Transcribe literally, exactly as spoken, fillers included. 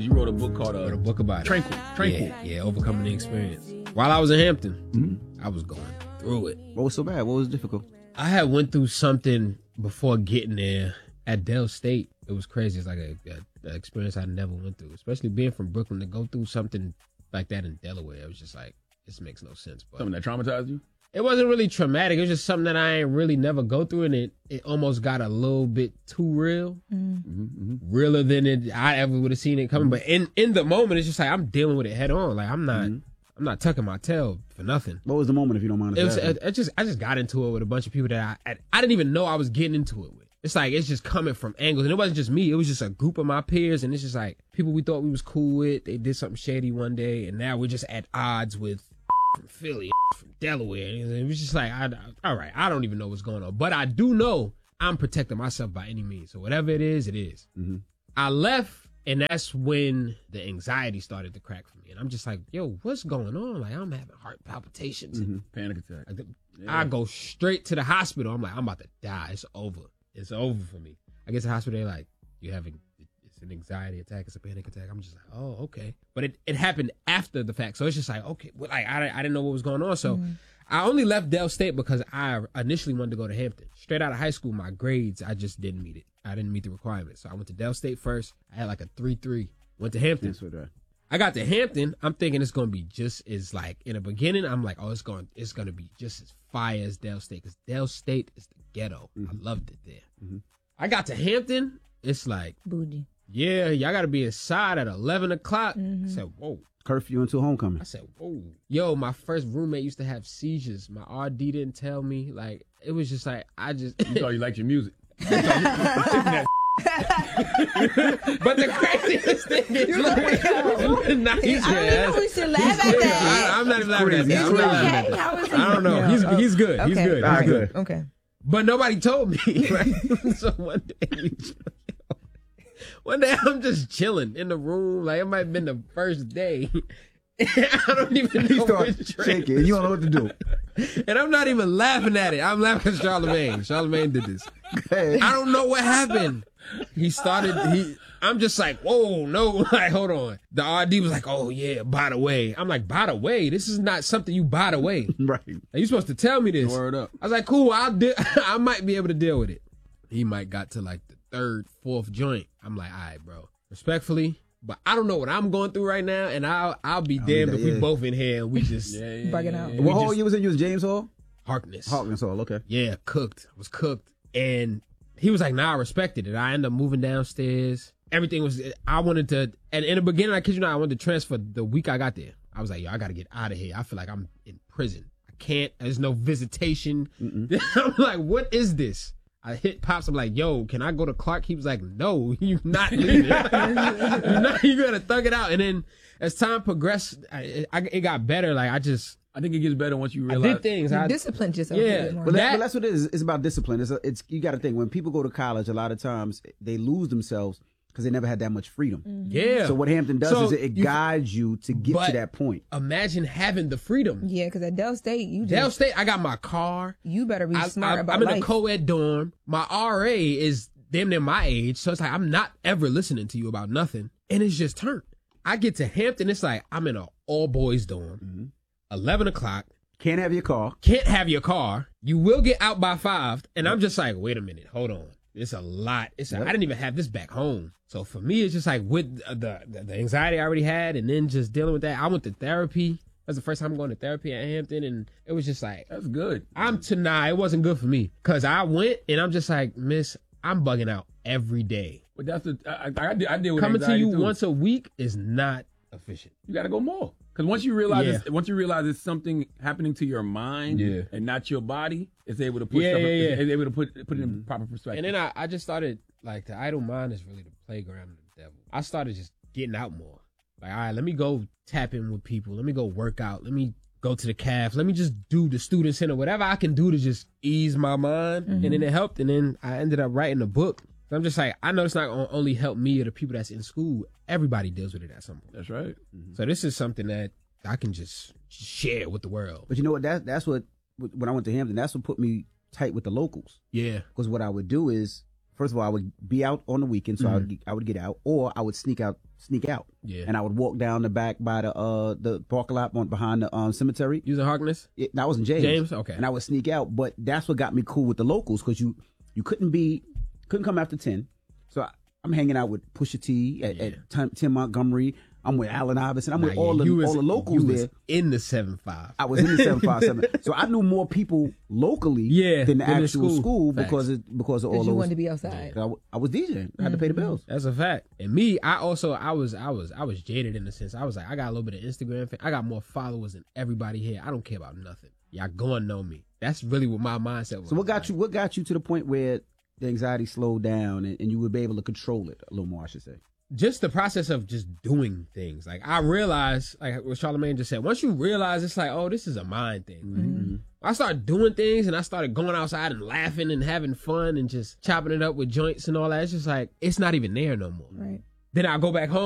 You wrote a book called uh, wrote a book about Tranquil. it. Tranquil. Yeah, yeah, overcoming the experience. While I was in Hampton, Mm-hmm. I was going through it. What was so bad? What was difficult? I had went through something before getting there at Dell State. It was crazy. It's like a, a, a experience I never went through, especially being from Brooklyn. To go through something like that in Delaware, it was just like, this makes no sense. But Something that traumatized you? it wasn't really traumatic. It was just something that I ain't really never go through, and it, it almost got a little bit too real. Mm-hmm, mm-hmm. Realer than it I ever would have seen it coming. But in, in the moment, it's just like I'm dealing with it head on. Like I'm not Mm-hmm. I'm not tucking my tail for nothing. What was the moment, if you don't mind? It was asking? I, I just I just got into it with a bunch of people that I, I I didn't even know I was getting into it with. It's like it's just coming from angles, and it wasn't just me. It was just a group of my peers, and it's just like people we thought we was cool with. They did something shady one day, and now we're just at odds with from Philly, from Delaware. And it was just like, I, all right, I don't even know what's going on, but I do know I'm protecting myself by any means. So whatever it is, it is. Mm-hmm. I left, and that's when the anxiety started to crack for me, and I'm just like, yo, what's going on? Like I'm having heart palpitations. Mm-hmm. Panic attack. I, Yeah. I go straight to the hospital. I'm like, I'm about to die. It's over. It's over for me. I get to the hospital, they're like, you're having, it's an anxiety attack, it's a panic attack. I'm just like, oh, okay. But it, it happened after the fact. So it's just like, okay, well, like, I, I didn't know what was going on. So mm-hmm. I only left Dell State because I initially wanted to go to Hampton. Straight out of high school, my grades, I just didn't meet it. I didn't meet the requirements. So I went to Dell State first. I had like a three three. Went to Hampton. That's what that. I got to Hampton. I'm thinking it's going to be just as like, in the beginning, I'm like, oh, it's going it's going to be just as fire as Dell State. Because Dell State is the ghetto. Mm-hmm. I loved it there. Mm-hmm. I got to Hampton. It's like, booty. Yeah, y'all got to be inside at eleven o'clock. Mm-hmm. I said, whoa. Curfew until homecoming. I said, whoa. Yo, my first roommate used to have seizures. My R D didn't tell me. Like, it was just like, I just. You thought you liked your music. But the craziest thing is, like, not, he's I don't know we should laugh at that. I, I'm not even laughing at that. I'm not laughing at that. How is he? I don't know. He's, he's good. Okay. He's good. All He's right. good. Okay. But nobody told me. Right? So one day, we, one day I'm just chilling in the room. Like it might have been the first day. I don't even know. You start shaking. You don't know what to do. And I'm not even laughing at it. I'm laughing because Charlamagne. Charlamagne did this. Hey. I don't know what happened. He started. He. I'm just like, whoa, no, like, hold on. The R D was like, oh yeah, by the way. I'm like, by the way, this is not something you by the way. Right. You're supposed to tell me this. Word up. I was like, cool, I'll de- I might be able to deal with it. He might got to like the third, fourth joint. I'm like, all right, bro. Respectfully, but I don't know what I'm going through right now, and I'll I'll be damned yeah, if we yeah. both in here and we just Yeah, yeah, bugging yeah, out. yeah. What hall just- you was in? You was James Hall? Harkness. Harkness Hall, okay. Yeah, cooked. I was cooked. And he was like, nah, I respected it. I ended up moving downstairs. Everything was, I wanted to, and in the beginning, I kid you not, I wanted to transfer the week I got there. I was like, yo, I got to get out of here. I feel like I'm in prison. I can't, there's no visitation. I'm like, what is this? I hit Pops. I'm like, yo, can I go to Clark? He was like, no, you're not leaving. You're not, you got to thug it out. And then as time progressed, I, I, it got better. Like, I just, I think it gets better once you I realize. did things. You I, disciplined yourself. Yeah, a bit more. But, that, That- but that's what it is. It's about discipline. It's, a, it's you got to think when people go to college, a lot of times they lose themselves because they never had that much freedom. yeah. So what Hampton does So is it, it you- guides you to get But- to that point. Imagine having the freedom. Yeah, because at Dell State, you just, Dell State, I got my car. you better be I, smart I, about I'm in life. a co-ed dorm. My R A is damn near my age, so it's like I'm not ever listening to you about nothing, and it's just turned. I get to Hampton, it's like I'm in an all boys dorm. Mm-hmm. Eleven o'clock. Can't have your car. Can't have your car. You will get out by five, and I'm just like, wait a minute, hold on. It's a lot. It's a, Yep. I didn't even have this back home. So for me, it's just like with the, the the anxiety I already had, and then just dealing with that. I went to therapy. That's the first time I'm going to therapy at Hampton, and it was just like, That's good. I'm to nah, it wasn't good for me. Cause I went and I'm just like, miss, I'm bugging out every day. But that's the I, I, I, did, I deal with Coming to anxiety you too. once a week is not efficient. You got to go more. Because once you realize Yeah. it's, once you realize it's something happening to your mind Yeah. and not your body, it's able to put Yeah, stuff, yeah, it's, yeah. it's able to put put it in proper perspective. And then I, I just started, like, the idle mind is really the playground of the devil. I started just getting out more. Like, all right, let me go tap in with people. Let me go work out. Let me go to the calf. Let me just do the student center, whatever I can do to just ease my mind. Mm-hmm. And then it helped. And then I ended up writing a book. So I'm just like, I know it's not gonna only help me or the people that's in school. Everybody deals with it at some point. That's right. So this is something that I can just share with the world. But you know what? That that's what when I went to Hampton, that's what put me tight with the locals. Yeah. Because what I would do is first of all, I would be out on the weekend, so Mm-hmm. I would I would get out, or I would sneak out, sneak out, Yeah. and I would walk down the back by the uh the parking lot on, behind the um cemetery. Using Harkness? It, that wasn't James. James? Okay. And I would sneak out, but that's what got me cool with the locals because you you couldn't be couldn't come after ten. So I, I'm hanging out with Pusha T at, Yeah. at Tim, Tim Montgomery. I'm with Allen Iverson. I'm with Nah, all yeah, the you was- all the locals you was there. in the seven five. I was in the seven five seven, so I knew more people locally Yeah, than the than in actual school. school, Facts. because it, because of all Because you those. wanted to be outside. I, w- I was DJing. I had to pay the bills. That's a fact. And me, I also I was I was I was jaded in the sense I was like I got a little bit of Instagram. Fan. I got more followers than everybody here. I don't care about nothing. Y'all go and know me. That's really what my mindset was. So what got like. you? What got you to the point where the anxiety slowed down and, and you would be able to control it a little more? I should say. Just the process of just doing things. Like I realized, like what Charlamagne just said, once you realize it's like, oh, this is a mind thing. Like, Mm-hmm. I started doing things and I started going outside and laughing and having fun and just chopping it up with joints and all that. It's just like, it's not even there no more. Right. Then I go back home.